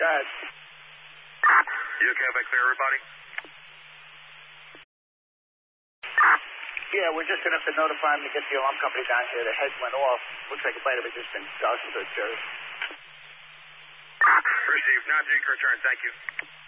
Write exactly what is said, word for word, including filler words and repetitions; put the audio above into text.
ahead. You okay if I clear everybody? Yeah, we're just going to have to notify them to get the alarm company down here. The heads went off. Looks like it might have just been dust or dirt. Received. Now, you can return. Thank you.